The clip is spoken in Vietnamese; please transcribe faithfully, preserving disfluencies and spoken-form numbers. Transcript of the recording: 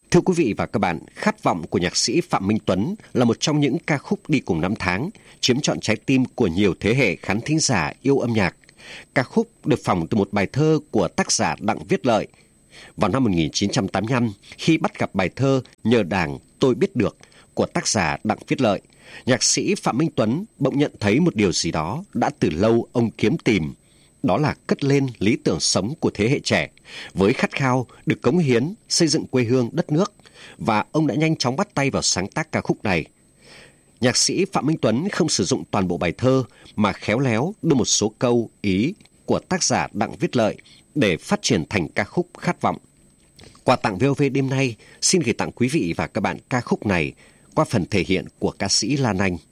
Thưa quý vị và các bạn, Khát vọng của nhạc sĩ Phạm Minh Tuấn là một trong những ca khúc đi cùng năm tháng, chiếm trọn trái tim của nhiều thế hệ khán thính giả yêu âm nhạc. Ca khúc được phỏng từ một bài thơ của tác giả Đặng Viết Lợi. Vào năm một nghìn chín trăm tám mươi lăm, khi bắt gặp bài thơ Nhờ Đảng Tôi Biết Được của tác giả Đặng Viết Lợi, nhạc sĩ Phạm Minh Tuấn bỗng nhận thấy một điều gì đó đã từ lâu ông kiếm tìm. Đó là cất lên lý tưởng sống của thế hệ trẻ, với khát khao được cống hiến, xây dựng quê hương đất nước, và ông đã nhanh chóng bắt tay vào sáng tác ca khúc này. Nhạc sĩ Phạm Minh Tuấn không sử dụng toàn bộ bài thơ, mà khéo léo đưa một số câu, ý của tác giả Đặng Viết Lợi để phát triển thành ca khúc Khát vọng. Quà tặng vê o vê đêm nay xin gửi tặng quý vị và các bạn ca khúc này qua phần thể hiện của ca sĩ Lan Anh.